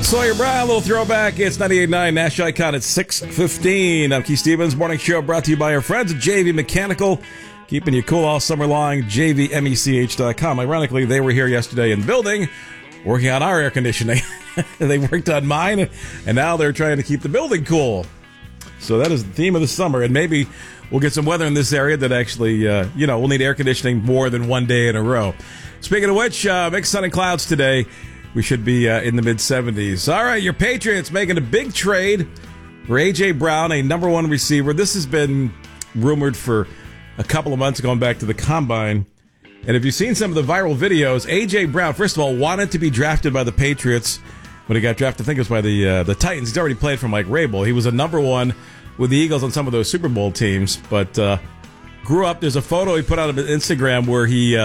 Sawyer Brown, a little throwback. It's 98.9 Nash Icon at 6:15. I'm Keith Stevens. Morning show brought to you by our friends at JV Mechanical. Keeping you cool all summer long. JVMECH.com. Ironically, they were here yesterday in the building working on our air conditioning. They worked on mine, and now they're trying to keep the building cool. So that is the theme of the summer, and maybe we'll get some weather in this area that actually, we'll need air conditioning more than one day in a row. Speaking of which, mixed sun and clouds today. We should be in the mid-70s. All right, your Patriots making a big trade for A.J. Brown, a number one receiver. This has been rumored for a couple of months going back to the Combine. And if you've seen some of the viral videos, A.J. Brown, first of all, wanted to be drafted by the Patriots when he got drafted. I think it was by the Titans. He's already played for Mike Rabel. He was a number one with the Eagles on some of those Super Bowl teams, but grew up. There's a photo he put out on Instagram where he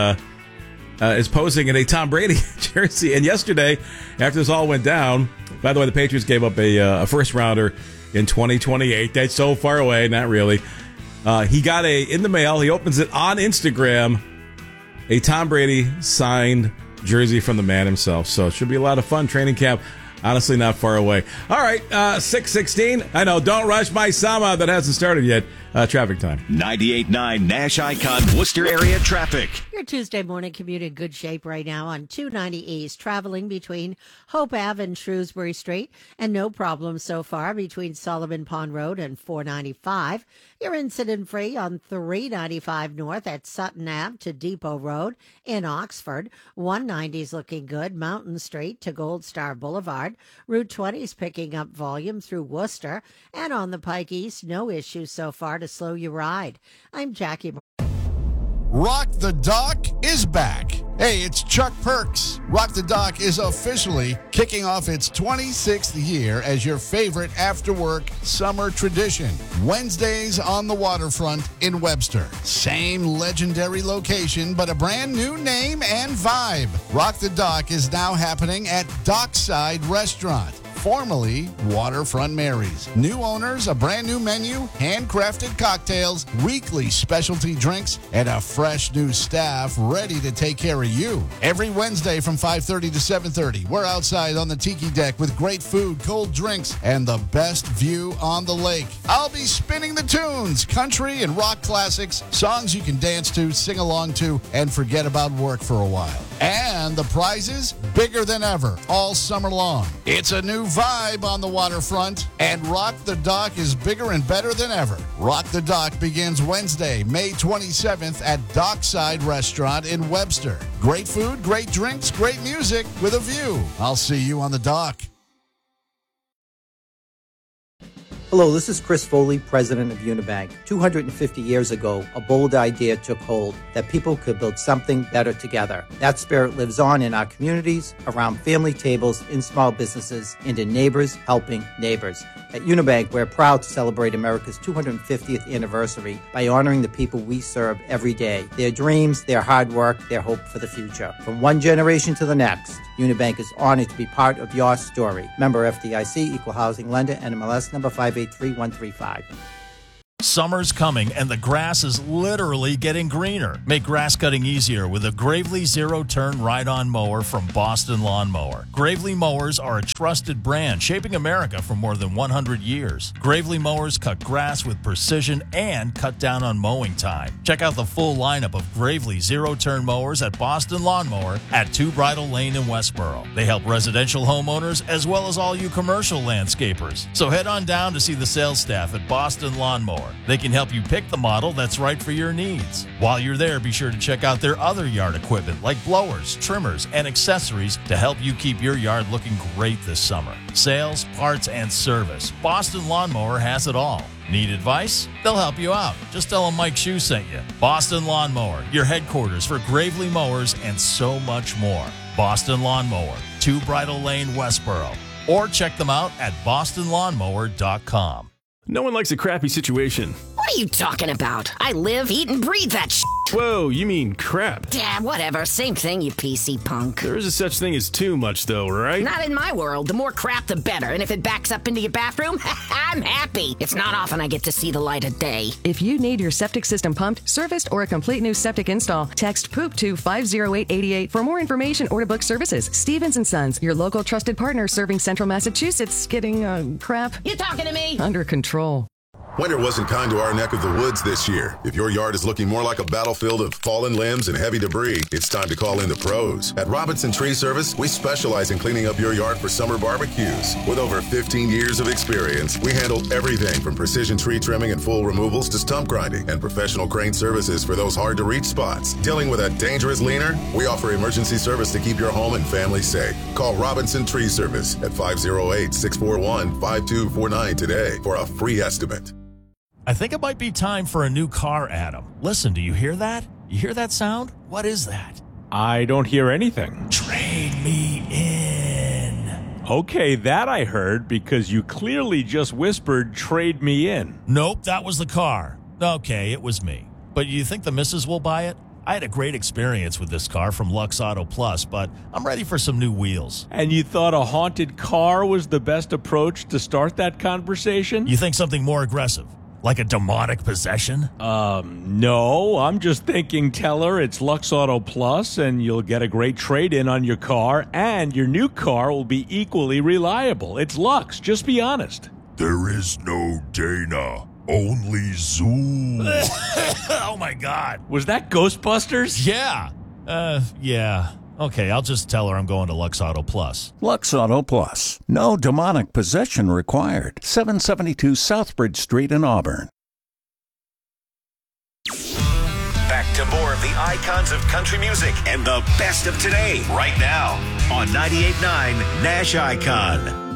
is posing in a Tom Brady jersey. And yesterday, after this all went down, by the way, the Patriots gave up a first-rounder in 2028. That's so far away. Not really. He got in the mail. He opens it on Instagram, a Tom Brady signed jersey from the man himself. So it should be a lot of fun. Training camp, honestly, not far away. All right, 6:16. I know, don't rush my Sama that hasn't started yet. Traffic time. 98.9 Nash Icon Worcester area traffic. Your Tuesday morning commute in good shape right now on 290 East, traveling between Hope Ave and Shrewsbury Street, and no problems so far between Solomon Pond Road and 495. You're incident-free on 395 North at Sutton Ave to Depot Road in Oxford. 190's looking good, Mountain Street to Gold Star Boulevard. Route 20's picking up volume through Worcester, and on the Pike East, no issues so far to slow your ride. I'm Jackie. Rock the Dock is back. Hey, it's Chuck Perks. Rock the Dock is officially kicking off its 26th year as your favorite after-work summer tradition. Wednesdays on the waterfront in Webster. Same legendary location, but a brand new name and vibe. Rock the Dock is now happening at Dockside Restaurant, formerly Waterfront Mary's. New owners, a brand new menu, handcrafted cocktails, weekly specialty drinks, and a fresh new staff ready to take care of you. Every Wednesday from 5:30 to 7:30, we're outside on the tiki deck with great food, cold drinks, and the best view on the lake. I'll be spinning the tunes, country and rock classics, songs you can dance to, sing along to, and forget about work for a while. And the prizes, bigger than ever, all summer long. It's a new vibe on the waterfront, and Rock the Dock is bigger and better than ever. Rock the Dock begins Wednesday, May 27th at Dockside Restaurant in Webster. Great food, great drinks, great music with a view. I'll see you on the dock. Hello, this is Chris Foley, president of Unibank. 250 years ago, a bold idea took hold that people could build something better together. That spirit lives on in our communities, around family tables, in small businesses, and in neighbors helping neighbors. At Unibank, we're proud to celebrate America's 250th anniversary by honoring the people we serve every day, their dreams, their hard work, their hope for the future. From one generation to the next, Unibank is honored to be part of your story. Member FDIC, Equal Housing Lender, NMLS number 583135. Summer's coming and the grass is literally getting greener. Make grass cutting easier with a Gravely zero-turn ride-on mower from Boston Lawn Mower. Gravely mowers are a trusted brand shaping America for more than 100 years. Gravely mowers cut grass with precision and cut down on mowing time. Check out the full lineup of Gravely zero-turn mowers at Boston Lawn Mower at 2 Bridle Lane in Westboro. They help residential homeowners as well as all you commercial landscapers. So head on down to see the sales staff at Boston Lawn Mower. They can help you pick the model that's right for your needs. While you're there, be sure to check out their other yard equipment like blowers, trimmers, and accessories to help you keep your yard looking great this summer. Sales, parts, and service. Boston Lawn Mower has it all. Need advice? They'll help you out. Just tell them Mike Shue sent you. Boston Lawn Mower, your headquarters for Gravely mowers and so much more. Boston Lawn Mower, 2 Bridle Lane, Westboro. Or check them out at bostonlawnmower.com. No one likes a crappy situation. What are you talking about? I live, eat, and breathe that shit. Whoa, you mean crap. Yeah, whatever. Same thing, you PC punk. There is a such thing as too much, though, right? Not in my world. The more crap, the better. And if it backs up into your bathroom, I'm happy. It's not often I get to see the light of day. If you need your septic system pumped, serviced, or a complete new septic install, text POOP to 50888 for more information or to book services. Stevens & Sons, your local trusted partner serving Central Massachusetts, getting, crap. You talking to me? Under control. Winter wasn't kind to our neck of the woods this year. If your yard is looking more like a battlefield of fallen limbs and heavy debris, it's time to call in the pros. At Robinson Tree Service, we specialize in cleaning up your yard for summer barbecues. With over 15 years of experience, we handle everything from precision tree trimming and full removals to stump grinding and professional crane services for those hard-to-reach spots. Dealing with a dangerous leaner? We offer emergency service to keep your home and family safe. Call Robinson Tree Service at 508-641-5249 today for a free estimate. I think it might be time for a new car, Adam. Listen, do you hear that? You hear that sound? What is that? I don't hear anything. Trade me in. Okay, that I heard because you clearly just whispered, trade me in. Nope, that was the car. Okay, it was me. But you think the missus will buy it? I had a great experience with this car from Lux Auto Plus, but I'm ready for some new wheels. And you thought a haunted car was the best approach to start that conversation? You think something more aggressive? Like a demonic possession? No. I'm just thinking, tell her it's Lux Auto Plus and you'll get a great trade-in on your car and your new car will be equally reliable. It's Lux. Just be honest. There is no Dana. Only Zoom. Oh, my God. Was that Ghostbusters? Yeah. Yeah. Okay, I'll just tell her I'm going to Lux Auto Plus. Lux Auto Plus. No demonic possession required. 772 Southbridge Street in Auburn. Back to more of the icons of country music and the best of today right now on 98.9 Nash Icon.